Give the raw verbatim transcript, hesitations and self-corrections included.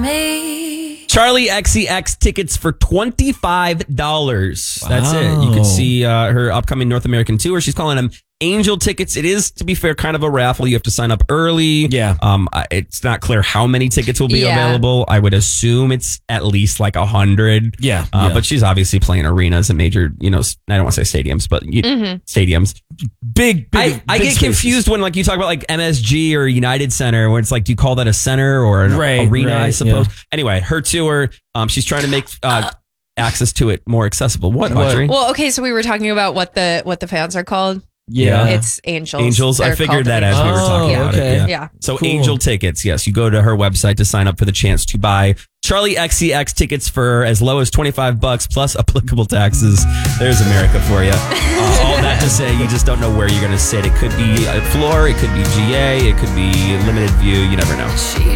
me. Charlie X C X tickets for twenty-five dollars. Wow. That's it. You can see uh, her upcoming North American tour. She's calling them Angel tickets. It is, to be fair, kind of a raffle. You have to sign up early. Yeah. Um, it's not clear how many tickets will be Yeah. available. I would assume it's at least like a hundred. Yeah, Uh, yeah. But she's obviously playing arenas and major, you know, I don't want to say stadiums, but you, Mm-hmm. stadiums. Big, big. I, I big get spaces. confused when like you talk about like M S G or United Center, where it's like, do you call that a center or an Right, arena? right, I suppose. yeah. Anyway, her tour. Um, she's trying to make uh, access to it more accessible. What, What? Audrey? Well, okay, so we were talking about what the what the fans are called. Yeah. It's angels. Angels. I They're figured called that as we were Angels. talking Oh, about okay. it. Yeah. Yeah. So Cool. Angel tickets. Yes, you go to her website to sign up for the chance to buy Charlie X C X tickets for as low as twenty-five bucks plus applicable taxes. There's America for you. Uh, all that to say, you just don't know where you're going to sit. It could be a floor. It could be G A. It could be limited view. You never know. She